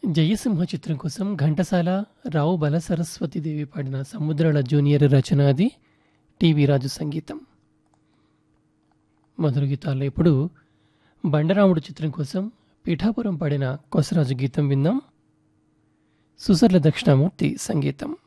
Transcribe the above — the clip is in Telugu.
జయసింహ చిత్రం కోసం ఘంటసాల, రావు బలసరస్వతీదేవి పాడిన సముద్రాల జూనియర్ రచన అది. టీవీ రాజు సంగీతం. మధుర గీతాల్లో ఇప్పుడు బండరాముడు చిత్రం కోసం పీఠాపురం పాడిన కొసరాజు గీతం విందాం. సుసర్ల దక్షిణామూర్తి సంగీతం.